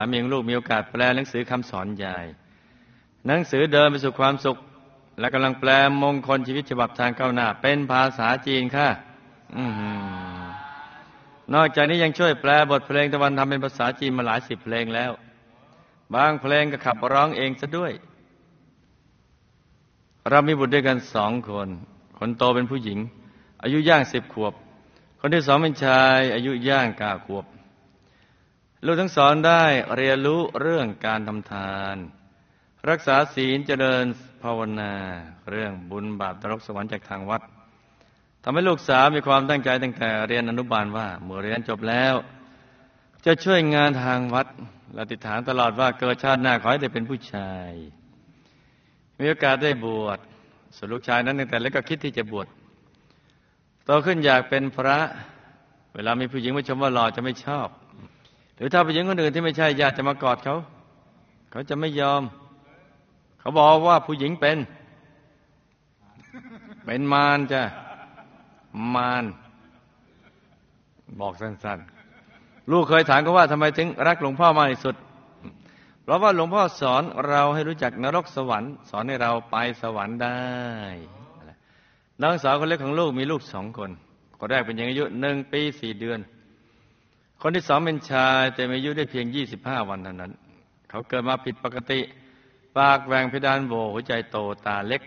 มีลูกมีโอกาสแปลหนังสือคำสอนยายหนังสือเดินไปสู่ความสุขและกำลังแปลมงคลชีวิตฉบับทางก้าวหน้าเป็นภาษาจีนค่ะนอกจากนี้ยังช่วยแปลบทเพลงตะวันธรรมเป็นภาษาจีนมาหลายสิบเพลงแล้วบางเพลงก็ขับร้องเองซะด้วยเรามีบุตรด้วยกัน2 คนคนโตเป็นผู้หญิงอายุย่าง10 ขวบคนที่2เป็นชายอายุย่าง9 ขวบลูกทั้งสองได้เรียนรู้เรื่องการทำทานรักษาศีลเจริญภาวนาเรื่องบุญบาปนรกสวรรค์จากทางวัดทำให้ลูกสาวมีความตั้งใจตั้งแต่เรียนอนุบาลว่าเมื่อเรียนจบแล้วจะช่วยงานทางวัดและอธิษฐานตลอดว่าเกิดชาติหน้าขอให้ได้เป็นผู้ชายมีโอกาสได้บวชส่วนลูกชายนั้นตั้งแต่เล็กก็คิดที่จะบวชโตขึ้นอยากเป็นพระเวลามีผู้หญิงมาชมว่าหล่อจะไม่ชอบหรือถ้าผู้หญิงคนอื่นที่ไม่ใช่ญาติจะมากอดเขาจะไม่ยอมเขาบอกว่าผู้หญิงเป็นมารจ้ะมารบอกสั้นๆลูกเคยถามเขาว่าทำไมถึงรักหลวงพ่อมากที่สุดเพราะว่าหลวงพ่อสอนเราให้รู้จักนรกสวรรค์สอนให้เราไปสวรรค์ได้น้องสาวคนเล็กของลูกมีลูก2 คนคนแรกเป็นหญิงอายุ1 ปี 4 เดือนคนที่2เป็นชายแต่มีอายุได้เพียง25 วันเท่านั้นเขาเกิดมาผิดปกติปากแหว่งเพดานโหวหัวใจโตตาเล็ก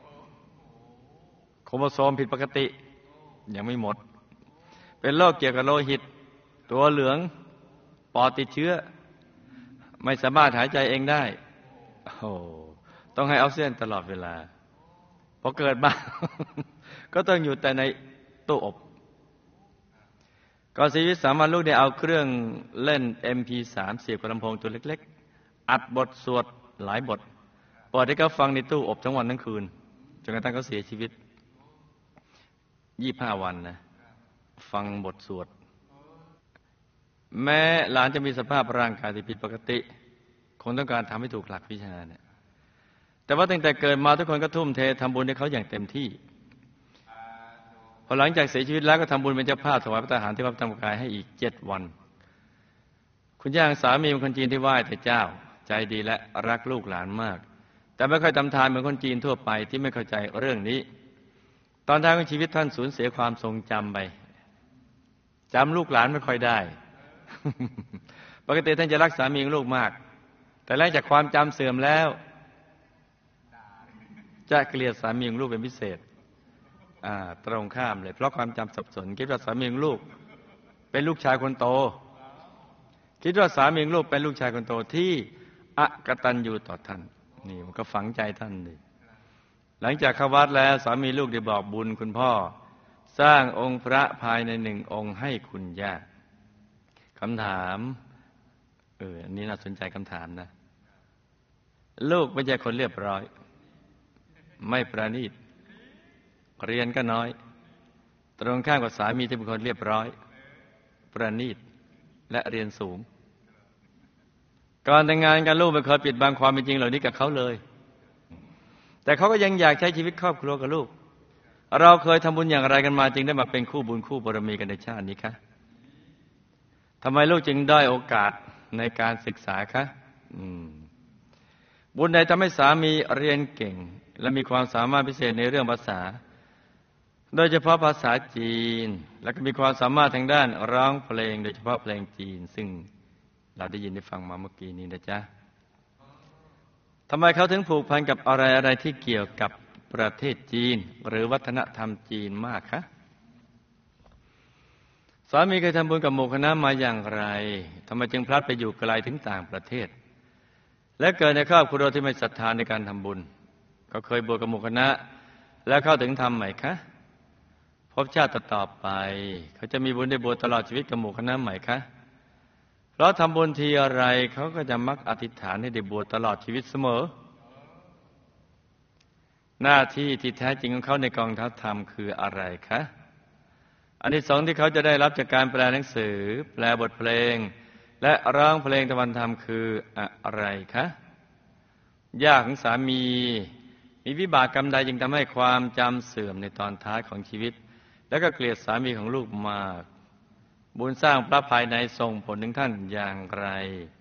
โครโมโซมผิดปกติยังไม่หมดเป็นโรคเกี่ยวกับโลหิตตัวเหลืองปอดติดเชื้อไม่สามารถหายใจเองได้ต้องให้ออกซิเจนตลอดเวลาพอเกิดมา ก็ต้องอยู่แต่ในตู้อบก่อนเสียชีวิต3 วันลูกได้เอาเครื่องเล่น MP3 เสียบกับลำโพงตัวเล็กๆอัดบทสวดหลายบทเปิดให้เขาฟังในตู้อบทั้งวันทั้งคืนจนกระทั่งเขาเสียชีวิต25 วันนะฟังบทสวดแม้หลานจะมีสภาพร่างกายที่ผิดปกติคงต้องการทำให้ถูกหลักวิชาเนี่ยแต่ว่าตั้งแต่เกิดมาทุกคนก็ทุ่มเททำบุญให้เขาอย่างเต็มที่พอหลังจากเสียชีวิตแล้วก็ทำบุญเป็นเจ้าภาพถวายพระทหารที่วัดธรรมกายให้อีก7 วันคุณย่าสามีเป็นคนจีนที่ไหว้แต่เจ้าใจดีและรักลูกหลานมากแต่ไม่ค่อยทำทานเหมือนคนจีนทั่วไปที่ไม่เข้าใจเรื่องนี้ตอนท้ายของชีวิตท่านสูญเสียความทรงจำไปจำลูกหลานไม่ค่อยได้ ปกติท่านจะรักสามีลูกมากแต่หลังจากความจำเสื่อมแล้วจะเกลียดสามีลูกเป็นพิเศษตรงข้ามเลยเพราะความจำสับสนคิดว่าสามีลูกเป็นลูกชายคนโตคิดว่าสามีลูกเป็นลูกชายคนโตที่อกตัญญูต่อท่านนี่มันก็ฝังใจท่านเลยหลังจากเข้าวัดแล้วสามีลูกได้บอกบุญคุณพ่อสร้างองค์พระภายใน1 องค์ให้คุณย่าคำถามอันนี้น่าสนใจคำถามนะลูกไม่ใช่คนเรียบร้อยไม่ประณีตเรียนก็น้อยตรงข้ามกับสามีที่เป็นคนเรียบร้อยประณีตและเรียนสูงก่อนแต่งงานกันลูกไม่เคยปิดบังความเป็นจริงเหล่านี้กับเขาเลยแต่เขาก็ยังอยากใช้ชีวิตครอบครัวกับลูกเราเคยทำบุญอย่างไรกันมาจึงได้มาเป็นคู่บุญคู่บารมีกันในชาตินี้คะทำไมลูกจึงได้โอกาสในการศึกษาคะบุญใดทำให้สามีเรียนเก่งและมีความสามารถพิเศษในเรื่องภาษาโดยเฉพาะภาษาจีนและก็มีความสามารถทางด้านร้องเพลงโดยเฉพาะเพลงจีนซึ่งเราได้ยินได้ฟังมาเมื่อกี้นี้นะจ๊ะทำไมเขาถึงผูกพันกับอะไรที่เกี่ยวกับประเทศจีนหรือวัฒนธรรมจีนมากคะสามีเคยทำบุญกับหมู่คณะมาอย่างไรทำไมจึงพลัดไปอยู่ไกลถึงต่างประเทศและเกิดในครอบครัวที่ไม่ศรัทธาในการทำบุญเขาเคยบวชกับหมู่คณะแล้วเข้าถึงธรรมไหมคะพบชาติต่อไปเขาจะมีบุญได้บวชตลอดชีวิตกับหมู่คณะไหมคะเพราะทำบุญทีอะไรเขาก็จะมักอธิษฐานให้ได้บวชตลอดชีวิตเสมอหน้าที่ที่แท้จริงของเขาในกองทัพธรรมคืออะไรคะอานิสงส์ที่เขาจะได้รับจากการแปลหนังสือแปลบทเพลงและร้องเพลงตะวันธรรมคืออะไรคะย่าของสามีมีวิบากกรรมใดจึงทำให้ความจำเสื่อมในตอนท้ายของชีวิตแล้วก็เกลียดสามีของลูกมากบุญสร้างพระภายในส่งผลถึงท่านอย่างไร